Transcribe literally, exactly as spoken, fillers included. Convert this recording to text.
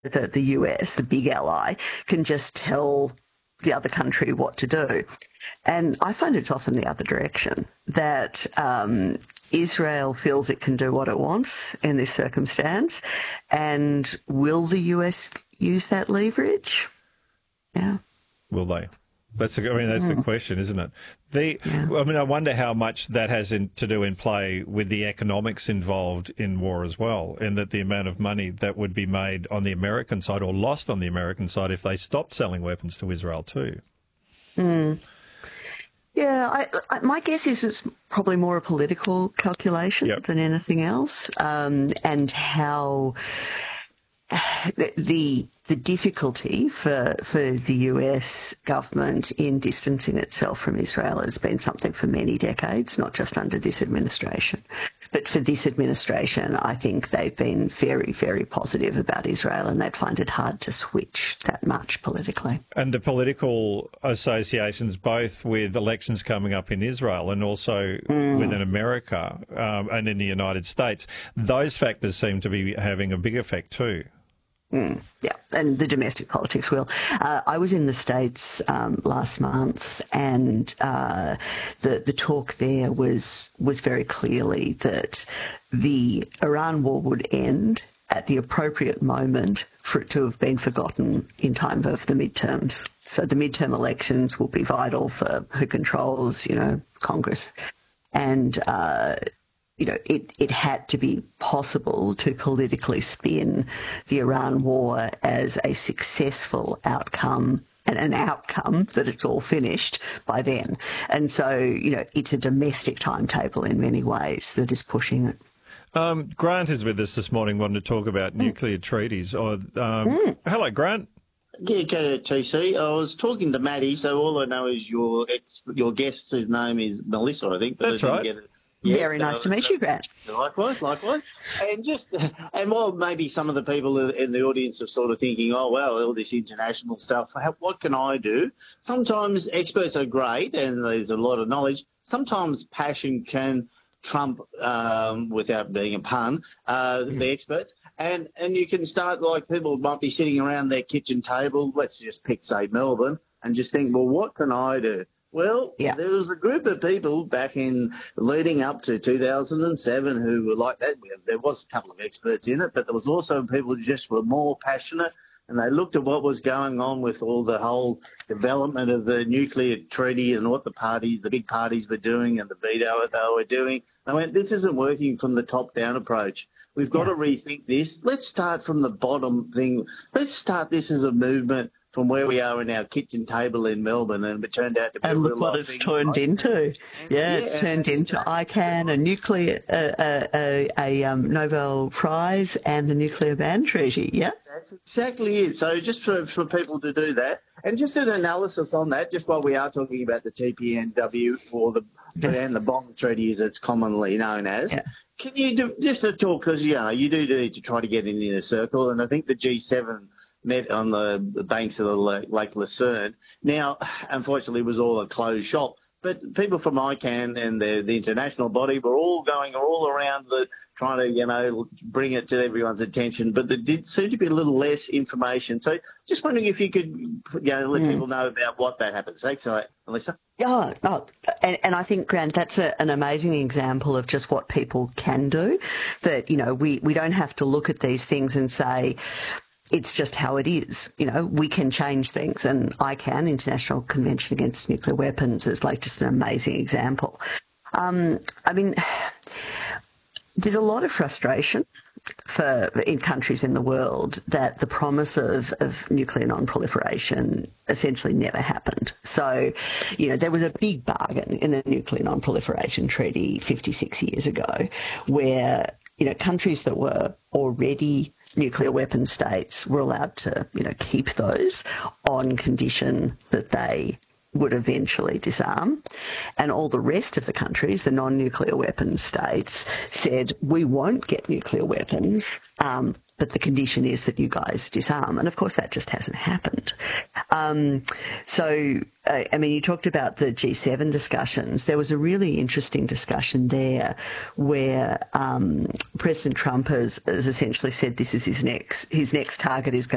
the, the U S, the big ally, can just tell the other country what to do. And I find it's often the other direction, that um, Israel feels it can do what it wants in this circumstance. And will the U S use that leverage? Yeah. Will they? That's the, I mean, that's mm. the question, isn't it? The, yeah. I mean, I wonder how much that has in, to do in play with the economics involved in war as well, and that the amount of money that would be made on the American side or lost on the American side if they stopped selling weapons to Israel too. Mm. Yeah, I, I, my guess is it's probably more a political calculation yep. than anything else, um, and how the the difficulty for for the U S government in distancing itself from Israel has been something for many decades, not just under this administration. But for this administration, I think they've been very, very positive about Israel, and they'd find it hard to switch that much politically. And the political associations, both with elections coming up in Israel and also mm. within America um, and in the United States, those factors seem to be having a big effect too. Mm, yeah, and the domestic politics will. Uh, I was in the States um, last month, and uh, the the talk there was was very clearly that the Iran war would end at the appropriate moment for it to have been forgotten in time of the midterms. So the midterm elections will be vital for who controls, you know, Congress, and. Uh, You know, it, it had to be possible to politically spin the Iran war as a successful outcome and an outcome that it's all finished by then. And so, you know, it's a domestic timetable in many ways that is pushing it. Um, Grant is with us this morning, wanting to talk about mm. nuclear treaties. Oh, um, mm. Hello, Grant. Yeah, go T C. I was talking to Maddie, so all I know is your ex, your guest's name is Melissa, I think. But That's I didn't right. Get it. Yeah, Very nice uh, to meet you, Grant. Likewise, likewise. And just, and while maybe some of the people in the audience are sort of thinking, oh, well, all this international stuff, how, what can I do? Sometimes experts are great and there's a lot of knowledge. Sometimes passion can trump, um, without being a pun, uh, mm. the experts. And, and you can start, like, people might be sitting around their kitchen table, let's just pick, say, Melbourne, and just think, well, what can I do? Well, yeah. There was a group of people back in leading up to two thousand seven who were like that. There was a couple of experts in it, but there was also people who just were more passionate, and they looked at what was going on with all the whole development of the nuclear treaty and what the parties, the big parties were doing and the veto they were doing. They went, this isn't working from the top-down approach. We've got yeah. to rethink this. Let's start from the bottom thing. Let's start this as a movement from where we are in our kitchen table in Melbourne, and it turned out to be and a look real what it's turned into. Yeah, yeah, it's turned into ICAN, a nuclear, uh, uh, a, a um, Nobel Prize, and the Nuclear Ban Treaty. Yeah, that's exactly it. So just for for people to do that, and just an analysis on that, just while we are talking about the T P N W or the yeah. and the bomb treaty, as it's commonly known as. Yeah. Can you do, just to talk, because you know you do need to try to get in the inner circle, and I think the G seven met on the, the banks of the Lake Lucerne. Now, unfortunately, it was all a closed shop. But people from ICAN and the, the international body were all going all around the trying to, you know, bring it to everyone's attention. But there did seem to be a little less information. So just wondering if you could, you know, let mm. people know about what that happens. Thanks, Melissa. Oh, oh and, and I think, Grant, that's a, an amazing example of just what people can do. That, you know, we, we don't have to look at these things and say, it's just how it is. You know, we can change things, and ICAN, International Convention Against Nuclear Weapons, is like just an amazing example. Um, I mean, there's a lot of frustration for in countries in the world that the promise of, of nuclear non-proliferation essentially never happened. So, you know, there was a big bargain in the Nuclear Non-Proliferation Treaty fifty-six years ago where, you know, countries that were already nuclear weapon states were allowed to, you know, keep those on condition that they would eventually disarm. And all the rest of the countries, the non-nuclear weapon states, said, we won't get nuclear weapons, um, but the condition is that you guys disarm. And, of course, that just hasn't happened. Um, so, uh, I mean, you talked about the G seven discussions. There was a really interesting discussion there where um, President Trump has, has essentially said this is his next, his next target is going